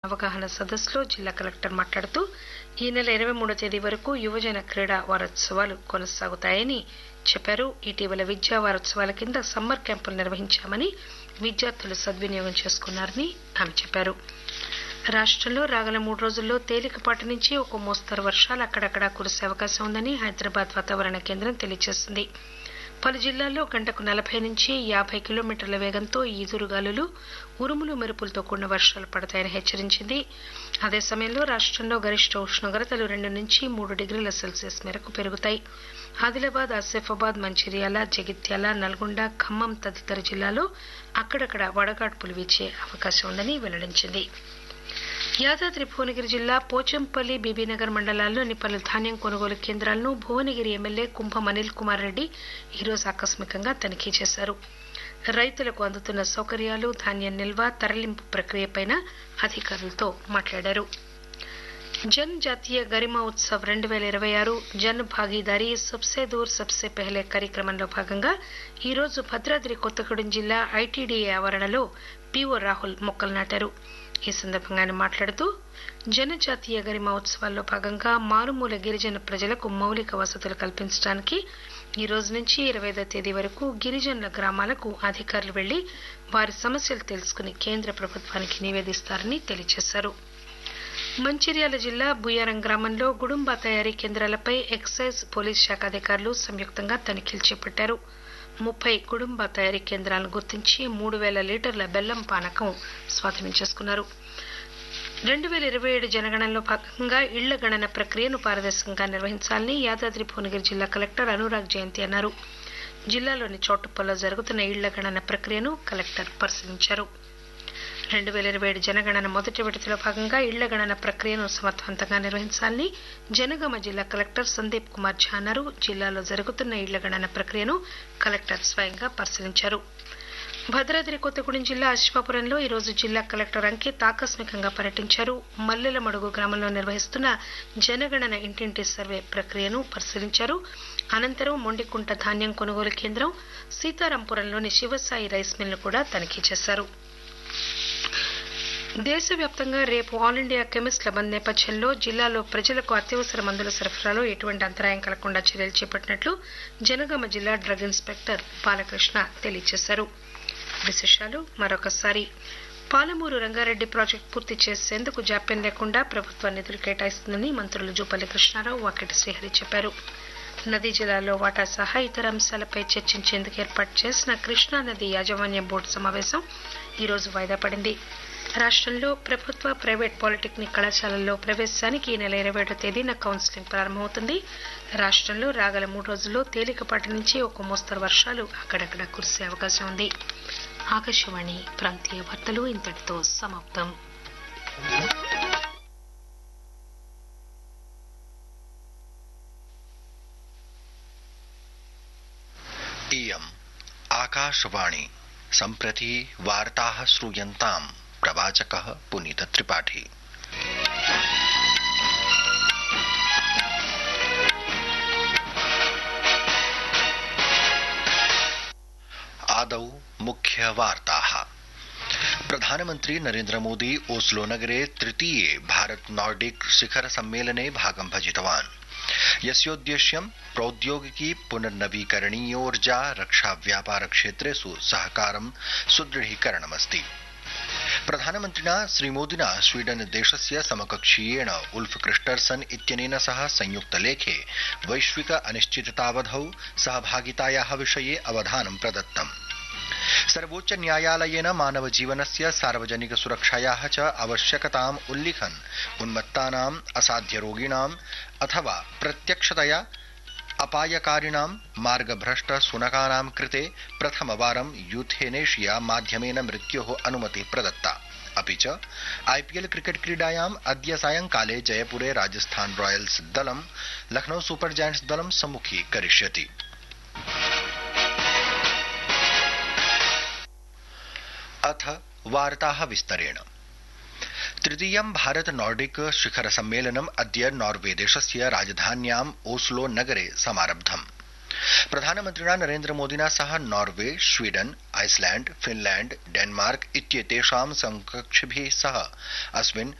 అవగాహన సదస్సులో జిల్లా కలెక్టర్ మాట్లాడుతూ ఈ నెల 23వ తేదీ వరకు యువజన క్రీడా వారోత్సవాలు కొనసాగుతాయని చెప్పారు. ఇటీవల విద్యా వారోత్సవాల కింద సమ్మర్ క్యాంపులు నిర్వహించామని, విద్యార్థులు సద్వినియోగం చేసుకున్నారని ఆమె చెప్పారు. రాష్ట్రంలో రాగల 3 రోజుల్లో తేలికపాటి నుంచి ఒక మోస్తరు వర్షాలు అక్కడక్కడా కురిసే అవకాశం ఉందని హైదరాబాద్ వాతావరణ కేంద్రం తెలియజేసింది. పలు జిల్లాల్లో గంటకు 40 నుంచి 50 కిలోమీటర్ల వేగంతో ఈదురుగాలులు, ఉరుములు మెరుపులతో కూడిన వర్షాలు పడతాయని హెచ్చరించింది. అదే సమయంలో రాష్ట్రంలో గరిష్ట ఉష్ణోగ్రతలు 2 నుంచి 3 డిగ్రీల సెల్సియస్ మేరకు పెరుగుతాయి. ఆదిలాబాద్, ఆసిఫాబాద్, మంచిర్యాల, జగిత్యాల, నల్గొండ, ఖమ్మం తదితర జిల్లాల్లో అక్కడక్కడ వడగాడ్పులు వీచే అవకాశం ఉందని వెల్లడించింది. యాదాద్రి భువనగిరి జిల్లా పోచంపల్లి, బీబీనగర్ మండలాల్లోని పలు ధాన్యం కొనుగోలు కేంద్రాలను భువనగిరి ఎమ్మెల్యే కుంభం అనిల్ కుమార్ రెడ్డి ఈరోజు ఆకస్మికంగా తనిఖీ చేశారు. రైతులకు అందుతున్న సౌకర్యాలు, ధాన్యం నిల్వ, తరలింపు ప్రక్రియపై అధికారులతో మాట్లాడారు. జన్ జాతీయ గరిమా ఉత్సవ్ 2026 జన్ భాగీదారీ సబ్సే దూర్ సబ్సే పెహలే కార్యక్రమంలో భాగంగా ఈరోజు భద్రాద్రి కొత్తగూడెం జిల్లా ఐటీడీఏ ఆవరణలో పీఓ రాహుల్ మొక్కలు నాటారు. ఈ సందర్భంగా ఆయన మాట్లాడుతూ జనజాతీయ గరిమా ఉత్సవాల్లో భాగంగా మారుమూల గిరిజన ప్రజలకు మౌలిక వసతులు కల్పించడానికి ఈ రోజు నుంచి 25వ తేదీ వరకు గిరిజనుల గ్రామాలకు అధికారులు వెళ్లి వారి సమస్యలు తెలుసుకుని కేంద్ర ప్రభుత్వానికి నివేదిస్తారని తెలియజేశారు. మంచిర్యాల జిల్లా బుయ్యారం గ్రామంలో గుడుంబా తయారీ కేంద్రాలపై ఎక్సైజ్, పోలీస్ శాఖ అధికారులు సంయుక్తంగా తనిఖీలు చేపట్టారు. 30 గుడుంబా తయారీ కేంద్రాలను గుర్తించి 3,000 లీటర్ల బెల్లం పానకం స్వాధీనం చేసుకున్నారు. 2027 జనగణనలో భాగంగా ఇళ్ల గణన ప్రక్రియను పారదర్శకంగా నిర్వహించాలని యాదాద్రి భువనగిరి జిల్లా కలెక్టర్ అనురాగ్ జయంతి అన్నారు. జిల్లాలోని చోటుప్పల్లో జరుగుతున్న ఇళ్ల గణన ప్రక్రియను కలెక్టర్ పరిశీలించారు. 2027 జనగణన మొదటి విడతలో భాగంగా ఇళ్ల గణన ప్రక్రియను సమర్థవంతంగా నిర్వహించాలని జనగామ జిల్లా కలెక్టర్ సందీప్ కుమార్ ఝా అన్నారు. జిల్లాలో జరుగుతున్న ఇళ్ల గణన ప్రక్రియను కలెక్టర్ స్వయంగా పరిశీలించారు. భద్రాద్రి కొత్తగూడెం జిల్లా అశ్వాపురంలో ఈరోజు జిల్లా కలెక్టర్ అంకిత్ ఆకస్మికంగా పర్యటించారు. మల్లెలమడుగు గ్రామంలో నిర్వహిస్తున్న జనగణన ఇంటింటి సర్వే ప్రక్రియను పరిశీలించారు. అనంతరం మొండికుంట ధాన్యం కొనుగోలు కేంద్రం, సీతారాంపురంలోని శివసాయి రైస్ మిల్ను కూడా తనిఖీ చేశారు. దేశవ్యాప్తంగా రేపు ఆల్ ఇండియా కెమిస్ట్ల బంద్ నేపథ్యంలో జిల్లాలో ప్రజలకు అత్యవసర మందుల సరఫరాలో ఎటువంటి అంతరాయం కలగకుండా చర్యలు చేపట్టినట్లు జనగామ జిల్లా డ్రగ్ ఇన్స్పెక్టర్ బాలకృష్ణ తెలియజేశారు. విశేషాలు మరొకసారి. పాలమూరు రంగారెడ్డి ప్రాజెక్టు పూర్తి చేసేందుకు జాప్యం లేకుండా ప్రభుత్వం నిధులు కేటాయిస్తుందని మంత్రులు జూపల్లి కృష్ణారావు, వాకిటి శ్రీహరి చెప్పారు. నదీ జలాల్లో వాటా సహా ఇతర అంశాలపై చర్చించేందుకు ఏర్పాటు చేసిన కృష్ణానది యాజమాన్య బోర్డు సమావేశం ఈరోజు వాయిదా పడింది. రాష్ట్రంలో ప్రభుత్వ, ప్రైవేట్ పాలిటెక్నిక్ కళాశాలల్లో ప్రవేశానికి ఈ నెల 27వ తేదీన కౌన్సిలింగ్ ప్రారంభమవుతుంది. రాష్ట్రంలో రాగల 3 రోజుల్లో తేలికపాటి నుంచి ఒక మోస్తరు వర్షాలు అక్కడక్కడ కురిసే అవకాశం ఉంది. ఆకాశవాణి ప్రాంతీయ వార్తలు ఇంతటితో సమాప్తం. इयम् आकाशवाणी सम्प्रति वार्ताः श्रूयन्ताम्. प्रवाचकः पुनीत त्रिपाठी. आदौ मुख्यवार्ताः. प्रधानमन्त्री नरेन्द्र मोदी ओस्लो नगरे तृतीये भारत नॉर्डिक शिखर सम्मेलने भागं भजितवान्, यस्योद्देश्यं प्रौद्योगिकी, पुनर्नवीकरणीयोर्जा, रक्षा व्यापार क्षेत्रेषु सहकारं सुदृढीकरणमस्ति. प्रधानमन्त्रिणा श्रीमोदिना स्वीडन देशस्य समकक्षीयेण उल्फ क्रिस्टर्सन इत्यनेन सह संयुक्तलेखे वैश्विक अनिश्चिततावधौ सहभागितायाः विषये अवधानं प्रदत्तम्. सर्वोच्च न्यायालयेन मानव जीवनस्य सार्वजनिक सुरक्षायाः च आवश्यकताम् उल्लिखन् उन्मत्तानाम्, असाध्यरोगिणाम् अथवा प्रत्यक्षतया अपायकारिणां मार्गभ्रष्ट शुनकानां कृते प्रथमवारं यूथेनेशिया माध्यमेन मृत्योः अनुमतिः प्रदत्ता. अपि च आईपीएल क्रिकेट क्रीडायाम् अद्य सायंकाले जयपुरे राजस्थान रॉयल्स दलं लखनऊ सुपर जायंट्स दलं सम्मुखीकरिष्यति. अथ वार्ताः विस्तरेण. तृतीयं भारत नॉर्डिक शिखर सम्मेलनम् अद्य नॉर्वे देशस्य राजधान्याम् ओस्लो नगरे समारब्धम्. प्रधानमन्त्रिणा नरेन्द्र मोदिना सह Norway, Sweden, Iceland, Finland, Denmark इत्येतेषां समकक्षिभिः सह अस्मिन्